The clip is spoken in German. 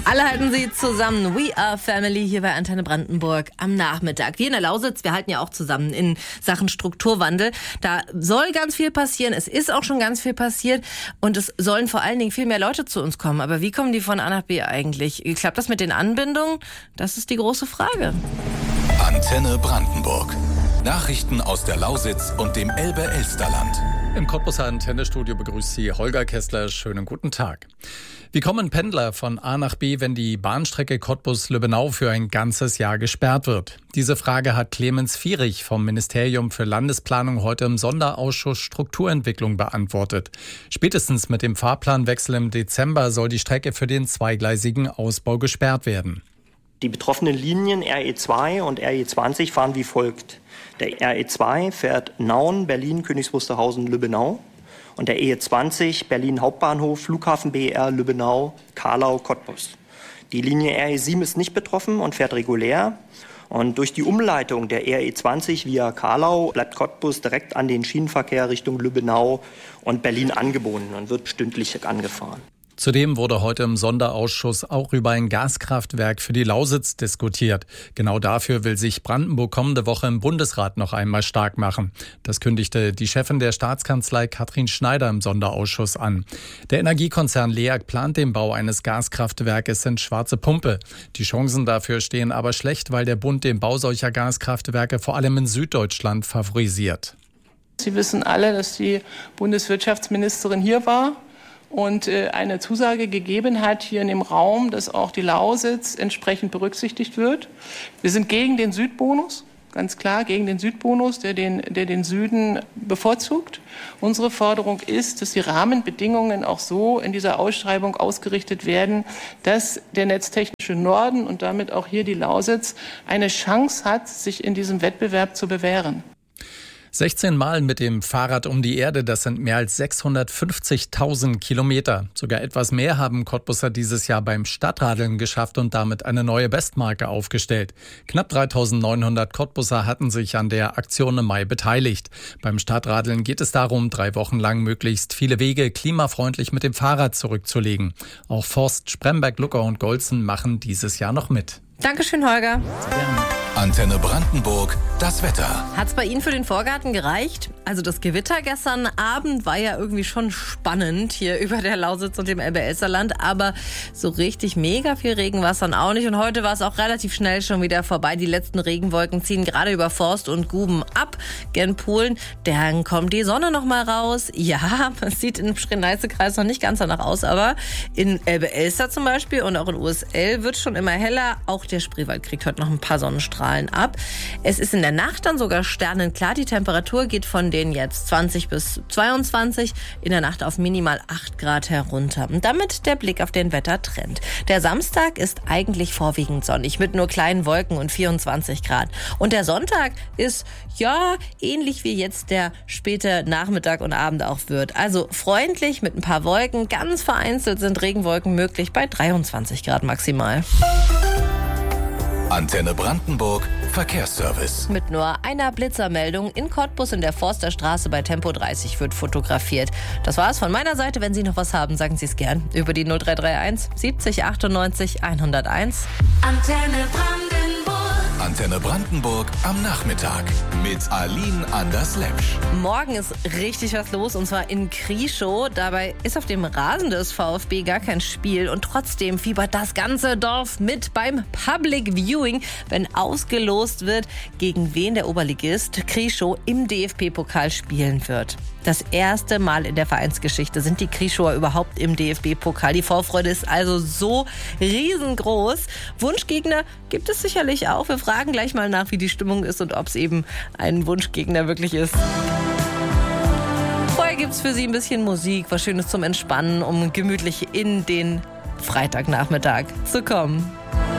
Alle halten sie zusammen. We are Family hier bei Antenne Brandenburg am Nachmittag. Wir in der Lausitz, wir halten ja auch zusammen in Sachen Strukturwandel. Da soll ganz viel passieren. Es ist auch schon ganz viel passiert. Und es sollen vor allen Dingen viel mehr Leute zu uns kommen. Aber wie kommen die von A nach B eigentlich? Klappt das mit den Anbindungen? Das ist die große Frage. Antenne Brandenburg. Nachrichten aus der Lausitz und dem Elbe-Elsterland. Im Cottbuser Antennestudio begrüßt Sie Holger Kessler. Schönen guten Tag. Wie kommen Pendler von A nach B, wenn die Bahnstrecke Cottbus-Lübbenau für ein ganzes Jahr gesperrt wird? Diese Frage hat Clemens Vierich vom Ministerium für Landesplanung heute im Sonderausschuss Strukturentwicklung beantwortet. Spätestens mit dem Fahrplanwechsel im Dezember soll die Strecke für den zweigleisigen Ausbau gesperrt werden. Die betroffenen Linien RE2 und RE20 fahren wie folgt. Der RE2 fährt Nauen, Berlin, Königs Wusterhausen, Lübbenau. Und der RE20 Berlin Hauptbahnhof, Flughafen BER, Lübbenau, Carlau, Cottbus. Die Linie RE7 ist nicht betroffen und fährt regulär. Und durch die Umleitung der RE20 via Carlau bleibt Cottbus direkt an den Schienenverkehr Richtung Lübbenau und Berlin angebunden und wird stündlich angefahren. Zudem wurde heute im Sonderausschuss auch über ein Gaskraftwerk für die Lausitz diskutiert. Genau dafür will sich Brandenburg kommende Woche im Bundesrat noch einmal stark machen. Das kündigte die Chefin der Staatskanzlei Katrin Schneider im Sonderausschuss an. Der Energiekonzern LEAG plant den Bau eines Gaskraftwerkes in Schwarze Pumpe. Die Chancen dafür stehen aber schlecht, weil der Bund den Bau solcher Gaskraftwerke vor allem in Süddeutschland favorisiert. Sie wissen alle, dass die Bundeswirtschaftsministerin hier war und eine Zusage gegeben hat hier in dem Raum, dass auch die Lausitz entsprechend berücksichtigt wird. Wir sind gegen den Südbonus, ganz klar gegen den Südbonus, der den Süden bevorzugt. Unsere Forderung ist, dass die Rahmenbedingungen auch so in dieser Ausschreibung ausgerichtet werden, dass der netztechnische Norden und damit auch hier die Lausitz eine Chance hat, sich in diesem Wettbewerb zu bewähren. 16 Mal mit dem Fahrrad um die Erde, das sind mehr als 650.000 Kilometer. Sogar etwas mehr haben Cottbuser dieses Jahr beim Stadtradeln geschafft und damit eine neue Bestmarke aufgestellt. Knapp 3.900 Cottbuser hatten sich an der Aktion im Mai beteiligt. Beim Stadtradeln geht es darum, 3 Wochen lang möglichst viele Wege klimafreundlich mit dem Fahrrad zurückzulegen. Auch Forst, Spremberg, Luckau und Golzen machen dieses Jahr noch mit. Dankeschön, Holger. Sehr gerne. Antenne Brandenburg, das Wetter. Hat's bei Ihnen für den Vorgarten gereicht? Also das Gewitter gestern Abend war ja irgendwie schon spannend hier über der Lausitz und dem Elbe-Elsterland, aber so richtig mega viel Regen war es dann auch nicht und heute war es auch relativ schnell schon wieder vorbei. Die letzten Regenwolken ziehen gerade über Forst und Guben ab. Gen Polen, dann kommt die Sonne noch mal raus. Ja, es sieht im Schreneiße-Kreis noch nicht ganz danach aus, aber in Elbe-Elster zum Beispiel und auch in USL wird schon immer heller. Auch der Spreewald kriegt heute noch ein paar Sonnenstrahlen ab. Es ist in der Nacht dann sogar sternenklar. Die Temperatur geht von den jetzt 20 bis 22 in der Nacht auf minimal 8 Grad herunter. Und damit der Blick auf den Wettertrend. Der Samstag ist eigentlich vorwiegend sonnig mit nur kleinen Wolken und 24 Grad. Und der Sonntag ist ja ähnlich wie jetzt der späte Nachmittag und Abend auch wird. Also freundlich mit ein paar Wolken. Ganz vereinzelt sind Regenwolken möglich bei 23 Grad maximal. Antenne Brandenburg, Verkehrsservice. Mit nur einer Blitzermeldung in Cottbus in der Forsterstraße bei Tempo 30 wird fotografiert. Das war's von meiner Seite. Wenn Sie noch was haben, sagen Sie es gern. Über die 0331 70 98 101. Antenne Brandenburg. Antenne Brandenburg am Nachmittag mit Aline Anders-Lepsch. Morgen ist richtig was los und zwar in Krieschow. Dabei ist auf dem Rasen des VfB gar kein Spiel und trotzdem fiebert das ganze Dorf mit beim Public Viewing, wenn ausgelost wird, gegen wen der Oberligist Krieschow im DFB-Pokal spielen wird. Das erste Mal in der Vereinsgeschichte sind die Krieschower überhaupt im DFB-Pokal. Die Vorfreude ist also so riesengroß. Wunschgegner gibt es sicherlich auch. Wir fragen gleich mal nach, wie die Stimmung ist und ob es eben ein Wunschgegner wirklich ist. Vorher gibt es für Sie ein bisschen Musik, was Schönes zum Entspannen, um gemütlich in den Freitagnachmittag zu kommen.